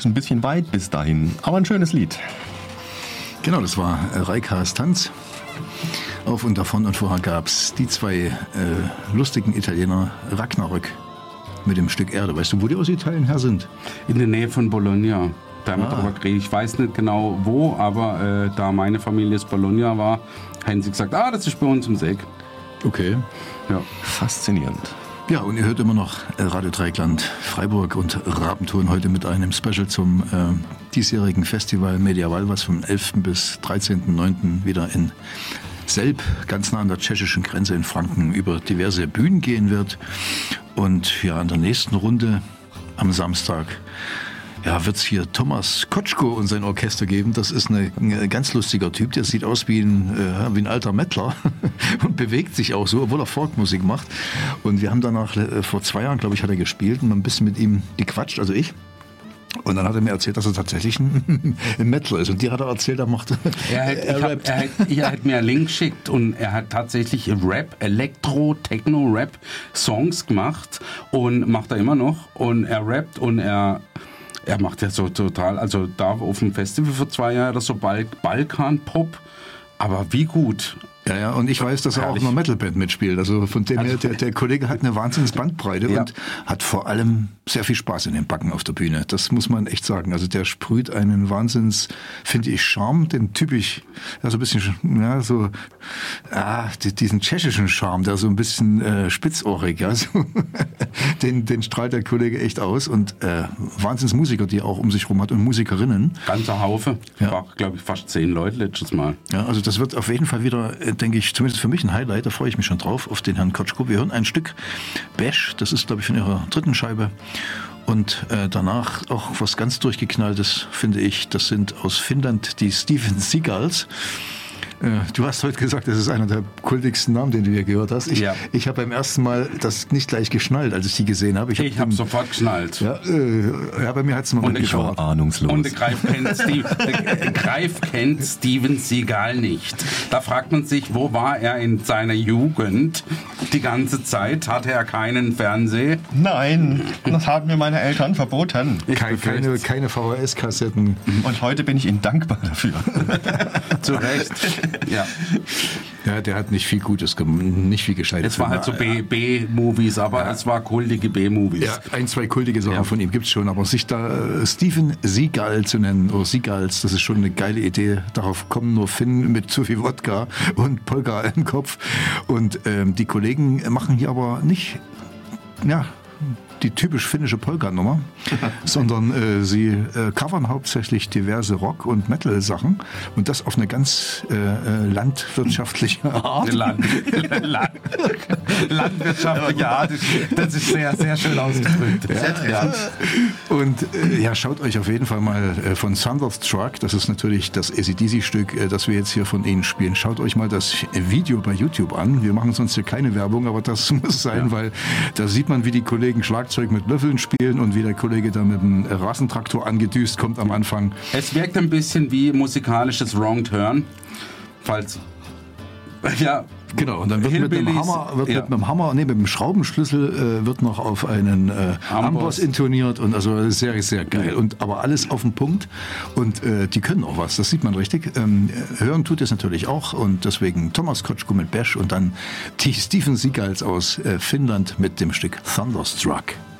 ein bisschen weit bis dahin. Aber ein schönes Lied. Genau, das war Reikas Tanz. Auf und davon, und vorher gab es die zwei lustigen Italiener Ragnarök mit dem Stück Erde. Weißt du, wo die aus Italien her sind? In der Nähe von Bologna. Da haben wir drüber geredet. Ich weiß nicht genau wo, aber da meine Familie aus Bologna war, haben sie gesagt, das ist bei uns im Seeg. Okay. Ja. Faszinierend. Ja, und ihr hört immer noch Radio Dreieckland Freiburg und Rabenton heute mit einem Special zum diesjährigen Festival Mediaval, was vom 11. bis 13.09. wieder in Selb, ganz nah an der tschechischen Grenze in Franken, über diverse Bühnen gehen wird. Und ja, in der nächsten Runde am Samstag wird es hier Thomas Kotschko und sein Orchester geben. Das ist ein ganz lustiger Typ. Der sieht aus wie ein alter Mettler und bewegt sich auch so, obwohl er Folkmusik macht. Und wir haben danach, vor 2 Jahren, glaube ich, hat er gespielt und ein bisschen mit ihm gequatscht, also ich. Und dann hat er mir erzählt, dass er tatsächlich ein Mettler ist. Und dir hat er erzählt, er macht er hat mir einen Link geschickt und er hat tatsächlich Rap, Elektro, Techno-Rap-Songs gemacht und macht er immer noch. Und er rappt und er macht ja so total, also da auf dem Festival vor 2 Jahren, das so Balkan-Pop, aber wie gut. Ja, und ich weiß, dass er auch in einer Metalband mitspielt. Also von dem her, der Kollege hat eine wahnsinns Bandbreite und hat vor allem sehr viel Spaß in den Backen auf der Bühne. Das muss man echt sagen. Also der sprüht einen Wahnsinns, finde ich, Charme, den typisch, so ein bisschen, diesen tschechischen Charme, der so ein bisschen spitzohrig, so, den strahlt der Kollege echt aus und Wahnsinns Musiker, die er auch um sich rum hat und Musikerinnen. Ganzer Haufe. War, glaube ich, fast 10 Leute letztes Mal. Ja, also das wird auf jeden Fall wieder, denke ich, zumindest für mich ein Highlight, da freue ich mich schon drauf, auf den Herrn Kotschko. Wir hören ein Stück Bash, das ist, glaube ich, von ihrer 3. Scheibe. Und danach auch was ganz Durchgeknalltes, finde ich, das sind aus Finnland die Steven Seagulls. Du hast heute gesagt, das ist einer der kultigsten Namen, den du hier gehört hast. Ich habe beim ersten Mal das nicht gleich geschnallt, als ich die gesehen habe. Ich habe sofort geschnallt. Ja, bei mir hat es einen Moment gedauert. Ich war ahnungslos. Und der Greif kennt Steven Seagal nicht. Da fragt man sich, wo war er in seiner Jugend die ganze Zeit? Hatte er keinen Fernseher? Nein, das haben mir meine Eltern verboten. Keine VHS-Kassetten. Und heute bin ich Ihnen dankbar dafür. Zu Recht. Ja, der hat nicht viel Gutes gemacht, nicht viel Gescheites. Es war halt so B-Movies, aber es war kultige B-Movies. Ja, 1, 2 kultige Sachen von ihm gibt's schon, aber sich da Steven Seagal zu nennen, oder Seagulls, das ist schon eine geile Idee. Darauf kommen nur Finnen mit zu viel Wodka und Polka im Kopf. Und die Kollegen machen hier aber nicht, die typisch finnische Polka-Nummer, sondern sie covern hauptsächlich diverse Rock- und Metal-Sachen und das auf eine ganz landwirtschaftliche Art. Landwirtschaftliche Art, das ist sehr, sehr schön ausgedrückt. Und schaut euch auf jeden Fall mal von Thunderstruck, das ist natürlich das AC/DC-Stück, das wir jetzt hier von Ihnen spielen, schaut euch mal das Video bei YouTube an. Wir machen sonst hier keine Werbung, aber das muss sein, weil da sieht man, wie die Kollegen Schlagzeug mit Löffeln spielen und wie der Kollege da mit dem Rasentraktor angedüst kommt am Anfang. Es wirkt ein bisschen wie musikalisches Wrong Turn. Genau, und dann wird mit dem Schraubenschlüssel wird noch auf einen Amboss intoniert und also sehr, sehr geil. Und aber alles auf den Punkt und die können auch was, das sieht man richtig. Hören tut es natürlich auch und deswegen Thomas Kotschko mit Bash und dann die Steven Seagulls aus Finnland mit dem Stück Thunderstruck.